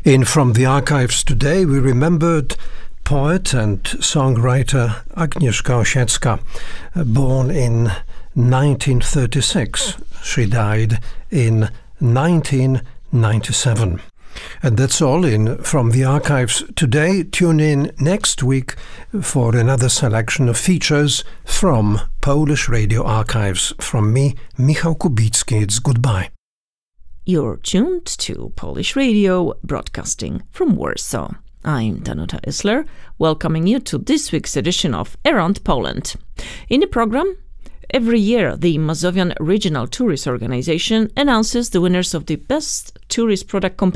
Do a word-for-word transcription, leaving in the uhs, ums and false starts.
In From the Archives today, we remembered poet and songwriter Agnieszka Osiecka, born in nineteen thirty-six. She died in nineteen ninety-seven. And that's all in From the Archives today. Tune in next week for another selection of features from Polish Radio Archives. From me, Michał Kubicki, it's goodbye. You're tuned to Polish Radio, broadcasting from Warsaw. I'm Danuta Isler, welcoming you to this week's edition of Around Poland. In the program, every year the Mazovian Regional Tourist Organization announces the winners of the Best Tourist Product Competition